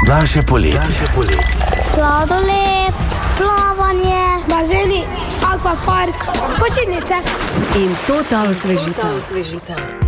Daljše poletje. Sladoled, plavanje, bazeni, akvapark, počitnice. In to ta osvežitev.